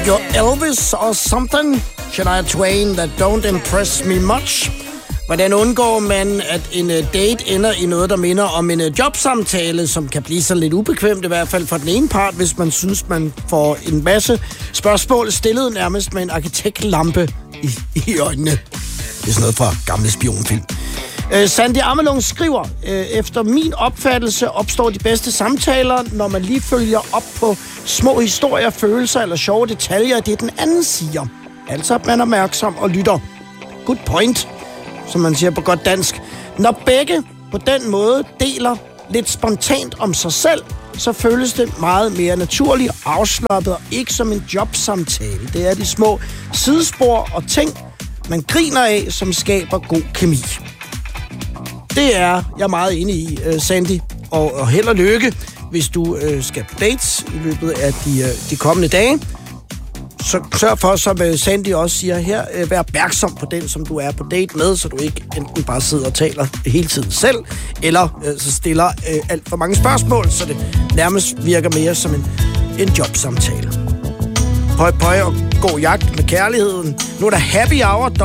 You're Elvis or something, Shania Twain, that don't impress me much. Hvordan undgår man, at en date ender i noget, der minder om en jobsamtale, som kan blive så lidt ubekvemt, i hvert fald for den ene part, hvis man synes, man får en masse spørgsmål stillet nærmest med en arkitektlampe i øjnene. Det er sådan noget fra gamle spionfilm. Sandy Amelung skriver, efter min opfattelse opstår de bedste samtaler, når man lige følger op på små historier, følelser eller sjove detaljer, det den anden siger. Altså, at man er opmærksom og lytter. Good point, som man siger på godt dansk. Når begge på den måde deler lidt spontant om sig selv, så føles det meget mere naturligt, afslappet og ikke som en jobsamtale. Det er de små sidespor og ting, man griner af, som skaber god kemi. Det er jeg meget enig i, Sandy. Og held og lykke, hvis du skal på dates i løbet af de kommende dage. Så sørg for, som Sandy også siger her, vær opmærksom på den, som du er på date med, så du ikke enten bare sidder og taler hele tiden selv, eller så stiller alt for mange spørgsmål, så det nærmest virker mere som en jobsamtale. Pøj og god jagt med kærligheden. Nu er der happy hour.